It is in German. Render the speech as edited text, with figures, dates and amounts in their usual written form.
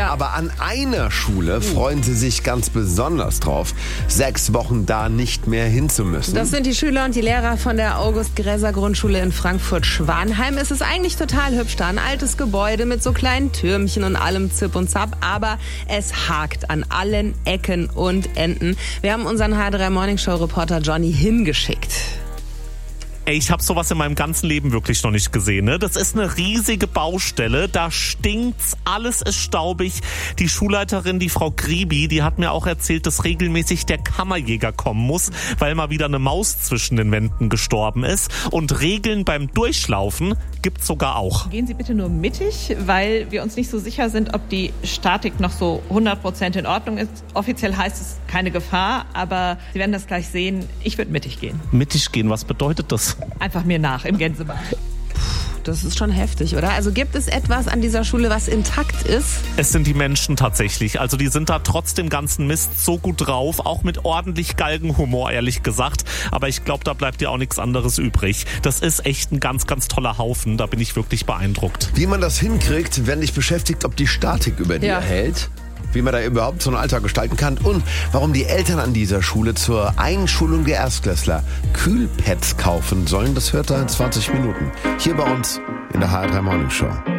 Ja. Aber an einer Schule freuen sie sich ganz besonders drauf, 6 Wochen da nicht mehr hinzumüssen. Das sind die Schüler und die Lehrer von der August-Gräser-Grundschule in Frankfurt-Schwanheim. Es ist eigentlich total hübsch da, ein altes Gebäude mit so kleinen Türmchen und allem Zip und Zap, aber es hakt an allen Ecken und Enden. Wir haben unseren H3 Morning Show Reporter Johnny hingeschickt. Ey, ich habe sowas in meinem ganzen Leben wirklich noch nicht gesehen. Ne? Das ist eine riesige Baustelle, da stinkt's, alles ist staubig. Die Schulleiterin, die Frau Gribi, die hat mir auch erzählt, dass regelmäßig der Kammerjäger kommen muss, weil mal wieder eine Maus zwischen den Wänden gestorben ist. Und Regeln beim Durchlaufen gibt's sogar auch. Gehen Sie bitte nur mittig, weil wir uns nicht so sicher sind, ob die Statik noch so 100% in Ordnung ist. Offiziell heißt es keine Gefahr, aber Sie werden das gleich sehen. Ich würde mittig gehen. Mittig gehen, was bedeutet das? Einfach mir nach im Gänsebad. Das ist schon heftig, oder? Also gibt es etwas an dieser Schule, was intakt ist? Es sind die Menschen tatsächlich. Also die sind da trotz dem ganzen Mist so gut drauf, auch mit ordentlich Galgenhumor, ehrlich gesagt. Aber ich glaube, da bleibt ja auch nichts anderes übrig. Das ist echt ein ganz, ganz toller Haufen. Da bin ich wirklich beeindruckt. Wie man das hinkriegt, wenn dich beschäftigt, ob die Statik über dir hält. Wie man da überhaupt so einen Alltag gestalten kann und warum die Eltern an dieser Schule zur Einschulung der Erstklässler Kühlpads kaufen sollen, das hört ihr in 20 Minuten. Hier bei uns in der H3 Morning Show.